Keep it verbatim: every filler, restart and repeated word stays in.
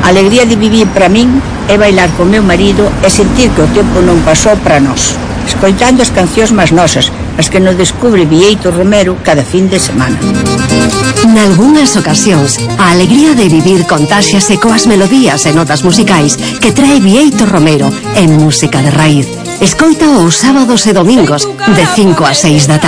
A alegría de vivir para min é bailar co meu marido e sentir que o tempo non pasou para nós, escoitando as cancións máis nosas, as que nos descubre Bieito Romero cada fin de semana. Nalgúnas ocasións, a alegría de vivir contáxiase coas melodías e notas musicais que trae Bieito Romero en Música de Raíz. Escoita os sábados e domingos de cinco a seis da tarde.